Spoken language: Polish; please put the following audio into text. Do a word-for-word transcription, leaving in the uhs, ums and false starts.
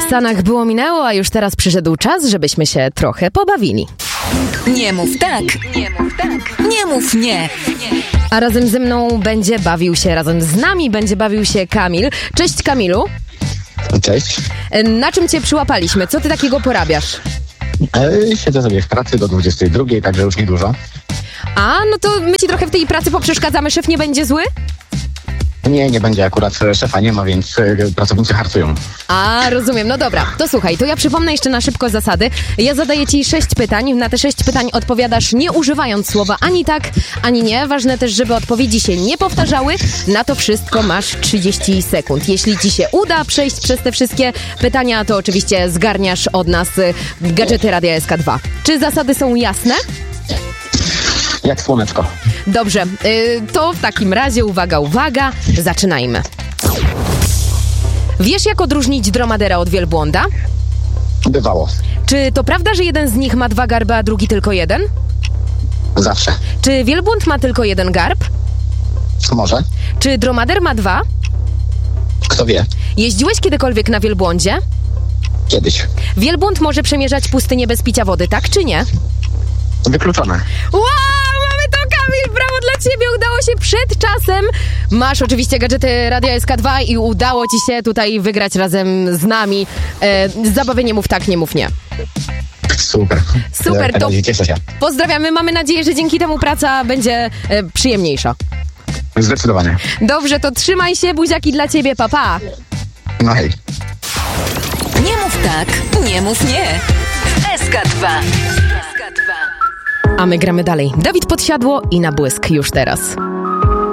w Stanach było minęło, a już teraz przyszedł czas, żebyśmy się trochę pobawili. Nie mów tak, nie mów tak, nie mów nie. A razem ze mną będzie bawił się, razem z nami będzie bawił się Kamil. Cześć Kamilu. Cześć. Na czym cię przyłapaliśmy? Co ty takiego porabiasz? E, siedzę sobie w pracy do dwudziestej drugiej, także już niedużo. A, no to my ci trochę w tej pracy poprzeszkadzamy. Szef nie będzie zły? Nie, nie będzie, akurat szefa nie ma, więc e, pracownicy harcują. A, rozumiem. No dobra, to słuchaj, to ja przypomnę jeszcze na szybko zasady. Ja zadaję ci sześć pytań. Na te sześć pytań odpowiadasz nie używając słowa ani tak, ani nie. Ważne też, żeby odpowiedzi się nie powtarzały. Na to wszystko masz trzydzieści sekund. Jeśli ci się uda przejść przez te wszystkie pytania, to oczywiście zgarniasz od nas y, gadżety Radia S K dwa. Czy zasady są jasne? Jak słoneczko. Dobrze, y, to w takim razie uwaga, uwaga, zaczynajmy. Wiesz, jak odróżnić dromadera od wielbłąda? Bywało. Czy to prawda, że jeden z nich ma dwa garby, a drugi tylko jeden? Zawsze. Czy wielbłąd ma tylko jeden garb? Może. Czy dromader ma dwa? Kto wie? Jeździłeś kiedykolwiek na wielbłądzie? Kiedyś. Wielbłąd może przemierzać pustynię bez picia wody, tak czy nie? Wykluczone. Wow, mamy to, Kamil! Brawo dla ciebie, udało się przed czasem. Masz oczywiście gadżety Radia S K dwa i udało ci się tutaj wygrać razem z nami. E, zabawy nie mów tak, nie mów nie. Super. Super, Ja, to cieszę się. pozdrawiamy. Mamy nadzieję, że dzięki temu praca będzie e, przyjemniejsza. Zdecydowanie. Dobrze, to trzymaj się, buziaki dla ciebie, papa. Pa. No hej. Nie mów tak, nie mów nie. S K dwa. S K dwa. A my gramy dalej. Dawid Podsiadło i Na błysk już teraz.